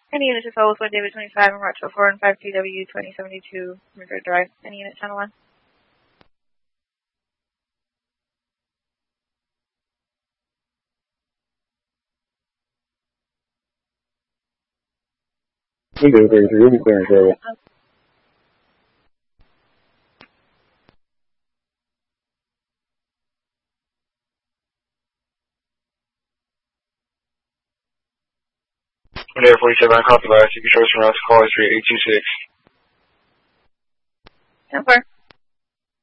Any unit to follow with 1 David 25 and Route 4 and 5 TW 2072 Madrid Drive. Any unit channel 1. Window 33, we'll be clearing area. Air 47, copy last. You can show us from route to call history 826. 10-4.